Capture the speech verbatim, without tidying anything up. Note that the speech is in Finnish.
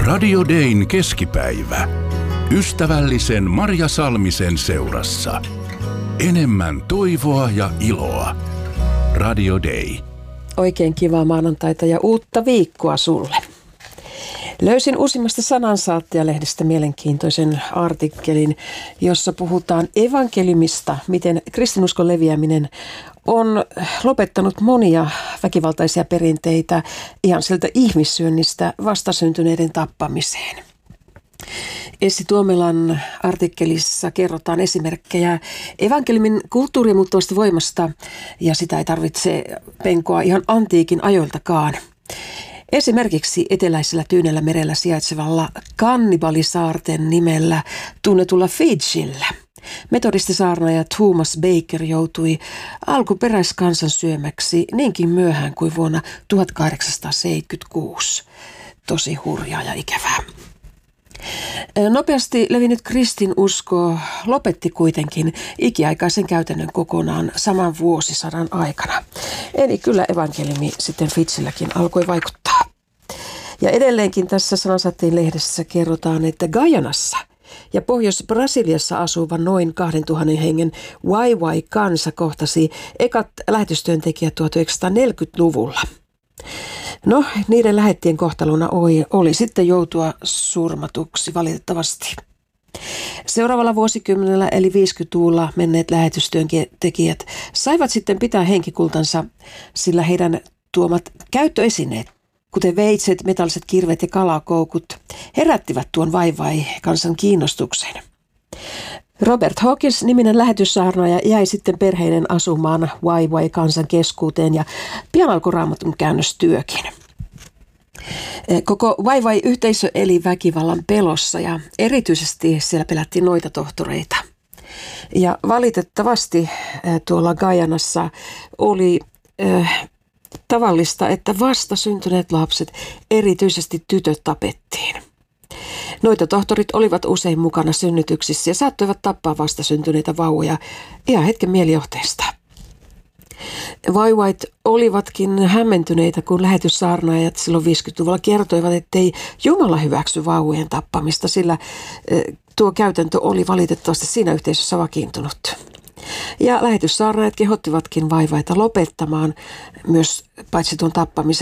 Radio Dayn keskipäivä. Ystävällisen Marja Salmisen seurassa. Enemmän toivoa ja iloa. Radio Day. Oikein kivaa maanantaita ja uutta viikkoa sulle. Löysin uusimmasta Sanansaattia-lehdestä mielenkiintoisen artikkelin, jossa puhutaan evankeliumista, miten kristinuskon leviäminen on lopettanut monia väkivaltaisia perinteitä ihan sieltä ihmissyönnistä vastasyntyneiden tappamiseen. Essi Tuomelan artikkelissa kerrotaan esimerkkejä evankeliumin kulttuuria muuttavasta voimasta, ja sitä ei tarvitse penkoa ihan antiikin ajoiltakaan. Esimerkiksi eteläisellä Tyynellä merellä sijaitsevalla Kannibalisaarten nimellä tunnetulla Fidjillä metodistisaarnaaja Thomas Baker joutui alkuperäiskansan syömäksi niinkin myöhään kuin vuonna tuhatkahdeksansataaseitsemänkymmentäkuusi. Tosi hurjaa ja ikävää. Nopeasti levinnyt kristinusko lopetti kuitenkin ikiaikaisen käytännön kokonaan saman vuosisadan aikana. Eli kyllä evankeliumi sitten Fidjilläkin alkoi vaikuttaa. Ja edelleenkin tässä Sanansaatteen lehdessä kerrotaan, että Guyanassa ja Pohjois-Brasiliassa asuva noin kahdentuhannen hengen Wai-Wai-kansa kohtasi ekat lähetystyöntekijät tuhatyhdeksänsataaneljäkymmentäluvulla. No, niiden lähettien kohtalona oli, oli sitten joutua surmatuksi valitettavasti. Seuraavalla vuosikymmenellä eli viisikymmentäluvulla menneet lähetystyöntekijät saivat sitten pitää henkikultansa, sillä heidän tuomat käyttöesineet, kuten veitset, metalliset kirvet ja kalakoukut, herättivät tuon Wai-Wai-kansan kiinnostuksen. Robert Hawkins-niminen lähetyssaarnaaja jäi sitten perheinen asumaan Wai-Wai-kansan keskuuteen ja pian alkoi Raamatun käännöstyökin. Koko Wai-Wai-yhteisö eli väkivallan pelossa ja erityisesti siellä pelättiin noita tohtoreita. Ja valitettavasti tuolla Guyanassa oli äh, tavallista, että vastasyntyneet lapset, erityisesti tytöt, tapettiin. Noita tohtorit olivat usein mukana synnytyksissä ja saattoivat tappaa vastasyntyneitä vauvoja ihan hetken mielijohteesta. Wai-Wait olivatkin hämmentyneitä, kun lähetyssaarnaajat silloin viisikymmentäluvulla kertoivat, ettei Jumala hyväksy vauvojen tappamista, sillä tuo käytäntö oli valitettavasti siinä yhteisössä vakiintunut. Ja lähetyssaarnaajat kehottivatkin Wai-Waita lopettamaan myös paitsi tuon tappamisen,